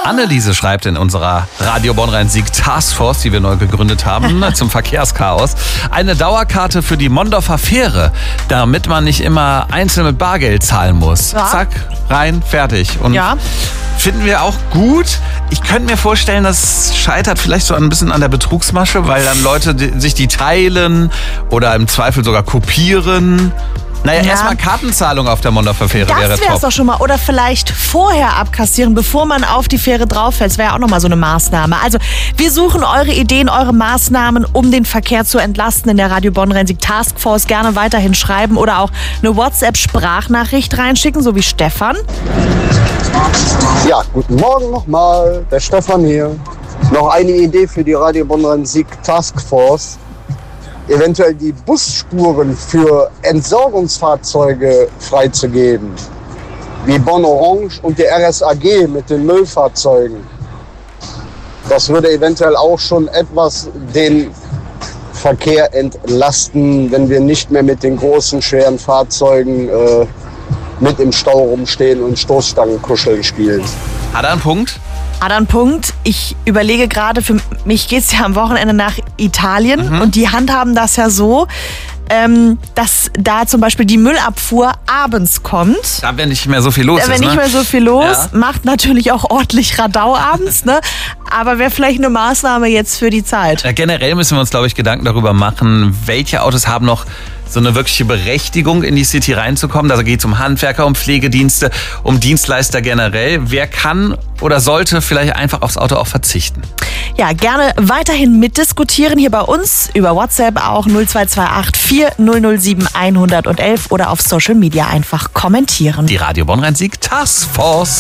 Anneliese schreibt in unserer Radio Bonn-Rhein-Sieg Taskforce, die wir neu gegründet haben, zum Verkehrschaos, eine Dauerkarte für die Mondorfer Fähre, damit man nicht immer einzeln mit Bargeld zahlen muss. Ja. Zack, rein, fertig. Und finden wir auch gut. Ich könnte mir vorstellen, das scheitert vielleicht so ein bisschen an der Betrugsmasche, weil dann Leute sich die teilen oder im Zweifel sogar kopieren. Naja, erstmal Kartenzahlung auf der Mondorfer Fähre wäre top. Das wär's doch schon mal. Oder vielleicht vorher abkassieren, bevor man auf die Fähre drauf fällt. Das wäre ja auch nochmal so eine Maßnahme. Also, wir suchen eure Ideen, eure Maßnahmen, um den Verkehr zu entlasten in der Radio Bonn-Rhein-Sieg Taskforce. Gerne weiterhin schreiben oder auch eine WhatsApp-Sprachnachricht reinschicken, so wie Stefan. Ja, guten Morgen nochmal, der Stefan hier. Noch eine Idee für die Radio Bonn-Rhein-Sieg Taskforce. Eventuell die Busspuren für Entsorgungsfahrzeuge freizugeben. Wie Bonn Orange und die RSAG mit den Müllfahrzeugen. Das würde eventuell auch schon etwas den Verkehr entlasten, wenn wir nicht mehr mit den großen, schweren Fahrzeugen mit im Stau rumstehen und Stoßstangenkuscheln spielen. Hat er einen Punkt? Hat er einen Punkt. Ich überlege gerade, für mich geht es ja am Wochenende nach Italien und die handhaben das ja so, dass da zum Beispiel die Müllabfuhr abends kommt. Da wäre nicht mehr so viel los. Nicht mehr so viel los, macht natürlich auch ordentlich Radau abends, ne? Aber wäre vielleicht eine Maßnahme jetzt für die Zeit. Ja, generell müssen wir uns, glaube ich, Gedanken darüber machen, welche Autos haben noch so eine wirkliche Berechtigung, in die City reinzukommen. Da geht es um Handwerker, um Pflegedienste, um Dienstleister generell. Wer kann oder sollte vielleicht einfach aufs Auto auch verzichten? Ja, gerne weiterhin mitdiskutieren hier bei uns über WhatsApp auch 0228 4007 111 oder auf Social Media einfach kommentieren. Die Radio Bonn-Rhein-Sieg Taskforce.